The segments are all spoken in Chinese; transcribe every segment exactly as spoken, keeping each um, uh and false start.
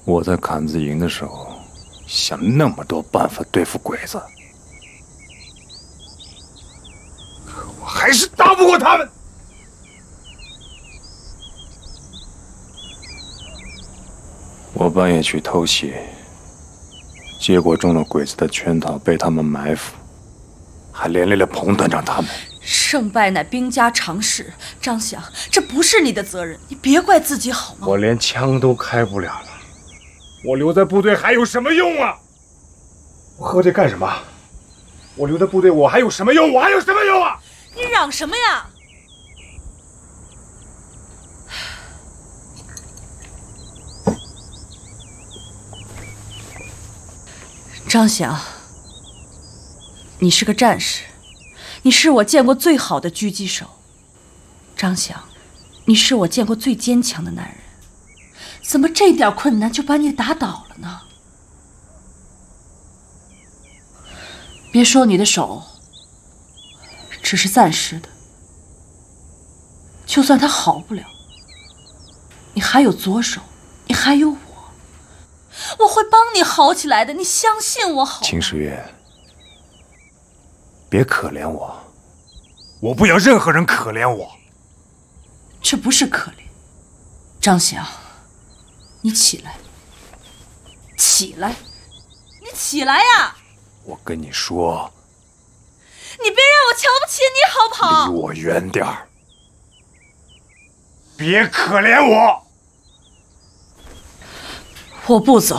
我在坎子营的时候，想那么多办法对付鬼子，可我还是打不过他们。我半夜去偷鞋，结果中了鬼子的圈套，被他们埋伏，还连累了彭团长他们。 胜败乃兵家常事，张翔，这不是你的责任，你别怪自己好吗？ 我连枪都开不了了，我留在部队还有什么用啊？我喝这干什么？我留在部队我还有什么用？我还有什么用啊？ 你嚷什么呀？张翔，你是个战士，你是我见过最好的狙击手。张翔，你是我见过最坚强的男人，怎么这点困难就把你打倒了呢？别说你的手只是暂时的，就算它好不了，你还有左手，你还有我。我会帮你好起来的，你相信我好吗？ 秦时月，别可怜我，我不要任何人可怜我。 这不是可怜，张翔，你起来，起来，你起来呀！ 我跟你说， 你别让我瞧不起你好不好？ 离我远点儿，别可怜我。 我不走，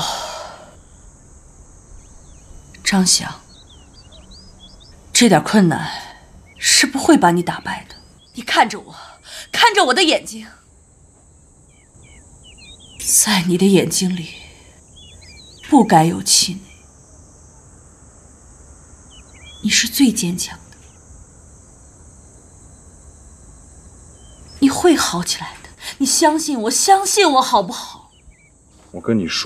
张翔，这点困难是不会把你打败的。你看着我，看着我的眼睛，在你的眼睛里不该有气馁。你是最坚强的，你会好起来的。你相信我，相信我好不好？ 我跟你说。